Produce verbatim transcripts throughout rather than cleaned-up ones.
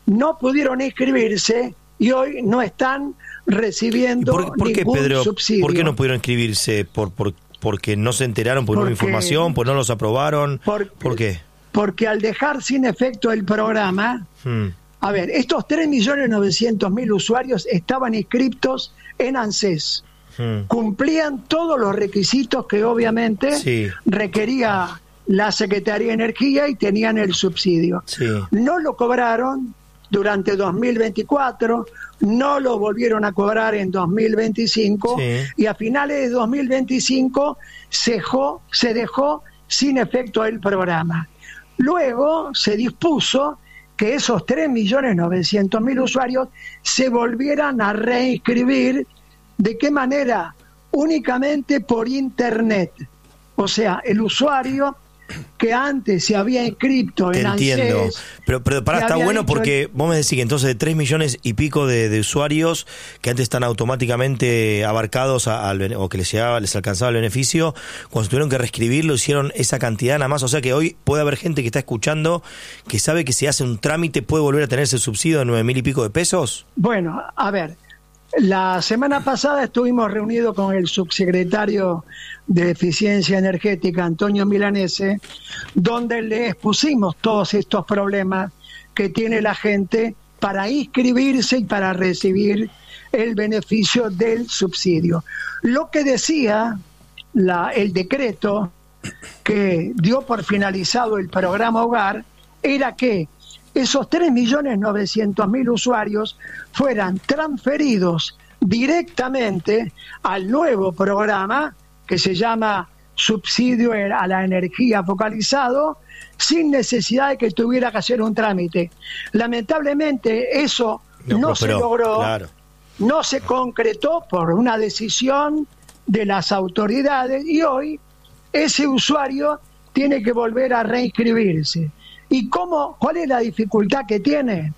no pudieron inscribirse y hoy no están recibiendo ¿Por, por ningún qué, Pedro, subsidio. ¿Por qué no pudieron inscribirse? ¿Por, por, ¿Porque no se enteraron por una información? ¿Por no los aprobaron? Por, ¿Por qué? Porque al dejar sin efecto el programa, hmm. a ver, estos tres millones novecientos mil usuarios estaban inscriptos en ANSES. Hmm. Cumplían todos los requisitos que obviamente sí. requería la Secretaría de Energía y tenían el subsidio. Sí. No lo cobraron durante dos mil veinticuatro, no lo volvieron a cobrar en dos mil veinticinco sí. y a finales de dos mil veinticinco se dejó, se dejó sin efecto el programa. Luego se dispuso que esos tres millones novecientos mil usuarios se volvieran a reinscribir. ¿De qué manera? Únicamente por internet. O sea, el usuario que antes se había inscrito en ANSES... Entiendo, pero, pero pará, está bueno porque el... vos me decís que entonces de tres millones y pico de, de usuarios que antes están automáticamente abarcados a, al, o que les, llegaba, les alcanzaba el beneficio, cuando tuvieron que reescribirlo hicieron esa cantidad nada más, o sea que hoy puede haber gente que está escuchando que sabe que si hace un trámite puede volver a tener ese subsidio de nueve mil y pico de pesos. Bueno, a ver, la semana pasada estuvimos reunidos con el subsecretario de Eficiencia Energética, Antonio Milanese, donde le expusimos todos estos problemas que tiene la gente para inscribirse y para recibir el beneficio del subsidio. Lo que decía la, el decreto que dio por finalizado el programa Hogar era que esos tres millones novecientos mil usuarios fueran transferidos directamente al nuevo programa que se llama Subsidio a la Energía Focalizado, sin necesidad de que tuviera que hacer un trámite. Lamentablemente eso no, no se logró, claro. no se concretó por una decisión de las autoridades y hoy ese usuario tiene que volver a reinscribirse. ¿Y cómo? ¿Cuál es la dificultad que tiene?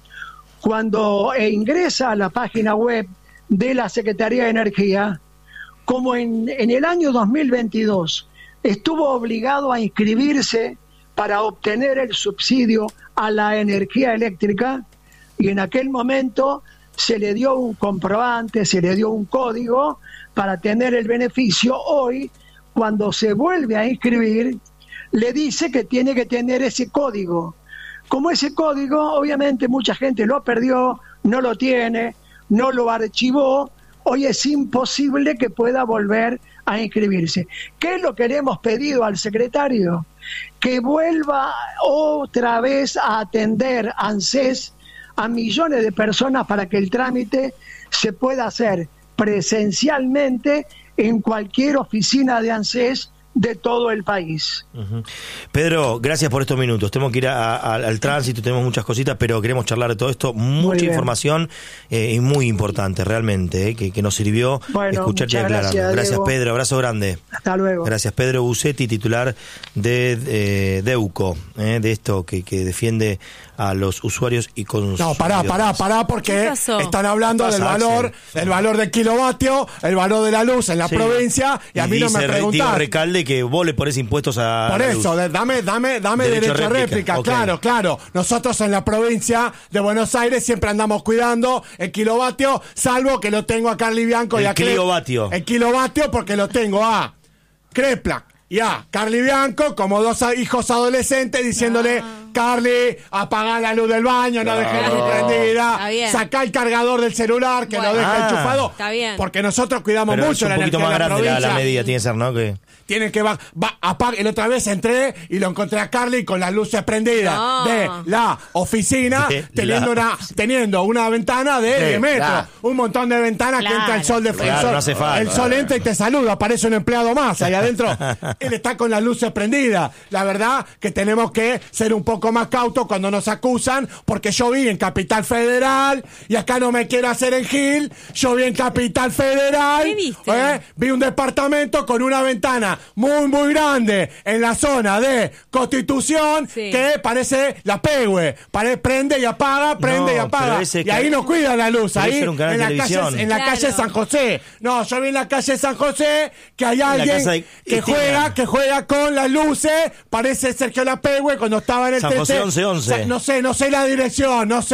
Cuando ingresa a la página web de la Secretaría de Energía, como en, en el año dos mil veintidós estuvo obligado a inscribirse para obtener el subsidio a la energía eléctrica, y en aquel momento se le dio un comprobante, se le dio un código para tener el beneficio, hoy, cuando se vuelve a inscribir, le dice que tiene que tener ese código. Como ese código, obviamente mucha gente lo perdió, no lo tiene, no lo archivó, hoy es imposible que pueda volver a inscribirse. ¿Qué es lo que le hemos pedido al secretario? Que vuelva otra vez a atender ANSES a millones de personas para que el trámite se pueda hacer presencialmente en cualquier oficina de ANSES de todo el país. Uh-huh. Pedro, gracias por estos minutos. Tenemos que ir a, a, al tránsito, tenemos muchas cositas, pero queremos charlar de todo esto. Mucha información eh, y muy importante, realmente, eh, que, que nos sirvió bueno, escucharte y aclarar. Gracias, gracias Pedro. Abrazo grande. Hasta luego. Gracias, Pedro Busetti, titular de eh, DEUCO, eh, de esto que, que defiende a los usuarios y consumidores. No, pará, pará, pará, porque están hablando del valor, del valor del kilovatio, el valor de la luz en la sí. provincia, y, y a mí no me preguntás. Recalde que vos le ponés impuestos a Por la eso, luz. dame, dame, dame derecho, derecho a réplica, réplica. Okay. Claro, claro. Nosotros en la provincia de Buenos Aires siempre andamos cuidando el kilovatio, salvo que lo tengo a Carly Bianco el y a kilovatio. El kilovatio porque lo tengo a Kreplak y a Carly Bianco como dos hijos adolescentes diciéndole ah. Carly, apagá la luz del baño, no, no dejes la luz prendida, sacá el cargador del celular que bueno. lo deja ah. enchufado, está bien. Porque nosotros cuidamos Pero mucho la energía de la provincia. Un poquito más grande la, la medida tiene que ser, ¿no? Que tienen que va, va apagar. La otra vez entré y lo encontré a Carly con las luces prendidas no. de la oficina, de teniendo, la... Una, teniendo una ventana de sí, diez metros, la... un montón de ventanas claro. que entra el sol de frente. Claro, el sol, no el sol entra y te saluda, aparece un empleado más ahí adentro. Él está con las luces prendidas. La verdad que tenemos que ser un poco más cautos cuando nos acusan, porque yo vi en Capital Federal, y acá no me quiero hacer en Gil, yo vi en Capital Federal, ¿qué viste? ¿eh? Vi un departamento con una ventana muy muy grande en la zona de Constitución sí. que parece la Pehue, Pare, prende y apaga, prende no, y apaga, y ahí no cuida la luz, ahí en la, calle, en la claro. calle San José. No, yo vi en la calle San José que hay alguien de... que juega, que juega con las luces, parece Sergio La Pehue cuando estaba en el San José once once. No sé, no sé la dirección, no sé.